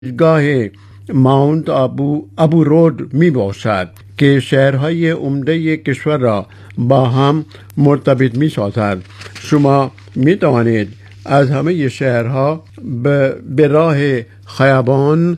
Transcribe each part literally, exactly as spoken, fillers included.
گاه ماونت آبو ابو رود می باشد که شهرهای عمده کشور را با هم مرتبط می سازد. شما می توانید از همه شهرها به راه خیابان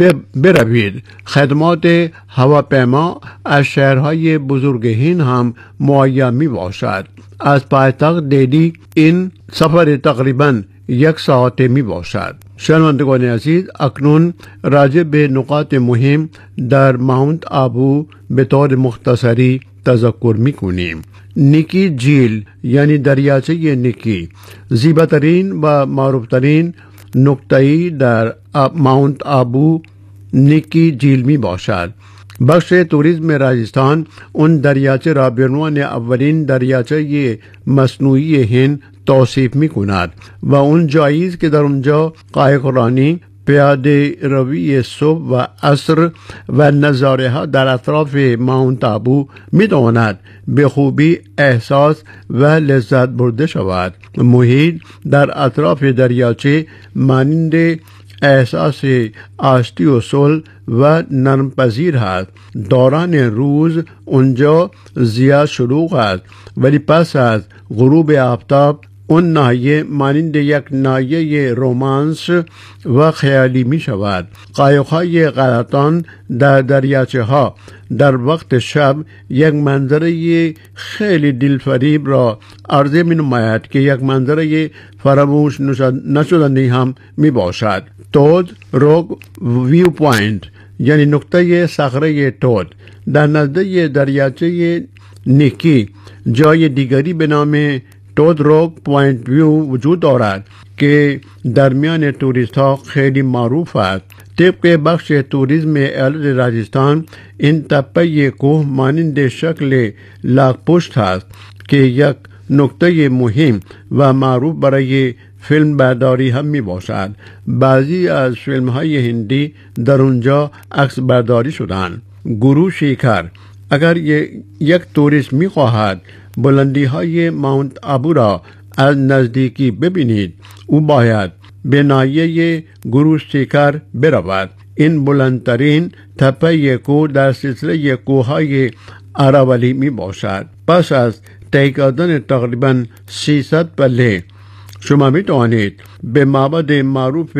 بروید. خدمات هواپیما از شهرهای بزرگ هند هم مهیا می باشد. از پایتخت دلی این سفر تقریبا یک ساعت می باشد. شنوندگان عزیز، اکنون راجع به نقاط مهم در ماونت آبو به طور مختصری تذکر می کنیم. نیکی جیل یعنی دریاچه نیکی زیباترین و معروفترین نقطه‌ای در ماونت آبو نیکی جیل می باشد. بخش توریسم راجستان اون دریاچه را به عنوان اولین دریاچه مصنوعی هند توصیف می کند و اون جایی است که در اونجا قایقرانی، پیاده روی صبح و عصر و نظاره ها در اطراف ماونت آبو می تواند به خوبی احساس و لذت برده شود. محیط در اطراف دریاچه مانند احساس آشتی و صلح و نرمپذیر است. دوران روز اونجا زیاد شلوغ است، ولی پس از غروب آفتاب اون ناحیه مانند یک ناحیه رومانس و خیالی می شود. قایق‌های غلطان در دریاچه ها در وقت شب یک منظره خیلی دلفریب را عرضه می نماید که یک منظره فراموش نشدنی هم می باشد. تود روگ ویو پوینت یعنی نقطه صخره تود در نزدیک دریاچه نیکی جای دیگری به نام تود روگ پوینت ویو وجود دارد که در میان توریست ها خیلی معروف است. طبق بخش توریسم ایالت راجستان این تپه کوه مانند شکل لاک‌پشت است که یک نقطه مهم و معروف برای فیلم برداری هم می باشد. بعضی از فیلم های هندی در اونجا عکس برداری شدند. گرو شیکر اگر یک توریست می خواهد بلندی های ماونت آبو را از نزدیکی ببینید، او باید به ناحیه گرو شیکر برود. این بلندترین تپه کوه در سلسله کوههای اراولی می باشد. پس از طی کردن تقریبا سیصد پله شما می توانید به معبد معروف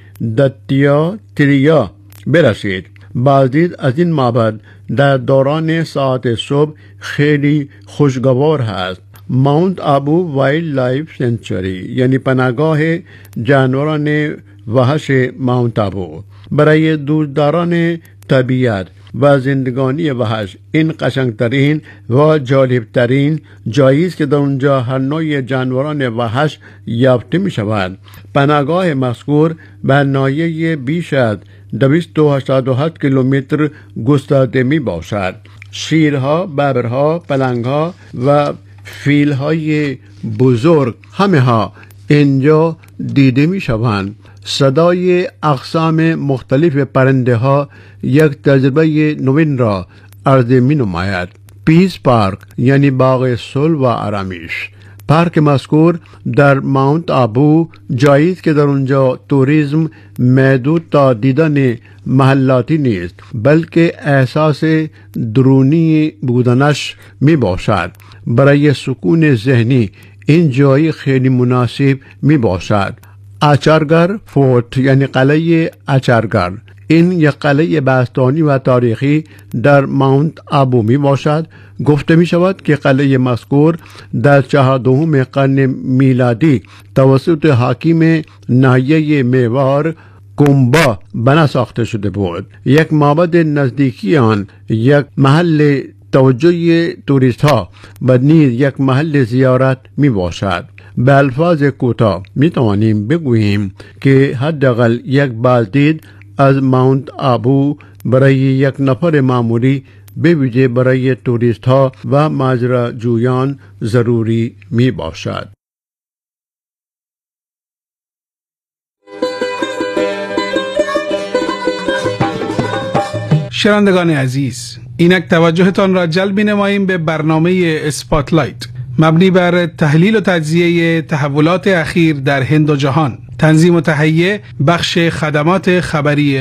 دتیا تریا برسید. بعضی از این معبد در دوران ساعت صبح خیلی خوشگوار هست. ماونت آبو وایلد لایف سنچری یعنی پناهگاه جانوران وحش ماونت آبو برای دوستداران طبیعت و زندگانی وحش این قشنگترین و جالبترین جایی است که در اونجا هر نوع جانوران وحش یافته می شود. پناهگاه مذکور به ناحیه بیش از دویست و هشتاد و هشت کیلومتر گسترده می باشد. شیرها، ببرها، پلنگها و فیلهای بزرگ همه ها اینجا دیده می شوند. صدای اقسام مختلف پرنده ها یک تجربه نوین را عرضه می نماید. پیس پارک یعنی باغ صلح و آرامش. پارک مذکور در ماونت آبو جایی است که در اونجا توریسم محدود تا دیدن محلاتی نیست، بلکه احساس درونی بودنش می باشد. برای سکون ذهنی این جایی خیلی مناسب می باشد. اچارگر فورت یعنی قلعه اچارگر این یک قلعه باستانی و تاریخی در ماونت آبو می باشد. گفته می شود که قلعه مذکور در چهاردهم قرن میلادی توسط حاکم ناحیه میوار کومبا بنا ساخته شده بود. یک معبد نزدیکی آن یک محل توجه توریست ها و نیز یک محل زیارت می باشد. به الفاظ کوتاه می توانیم بگوییم که حداقل یک بازدید از ماونت آبو برای یک نفر معمولی به ویژه برای توریست ها و ماجراجویان ضروری می باشد. شنوندگان عزیز، اینک توجهتان را جلب نماییم به برنامه اسپاتلایت مبنی بر تحلیل و تجزیه تحولات اخیر در هند و جهان تنظیم و تهیه بخش خدمات خبری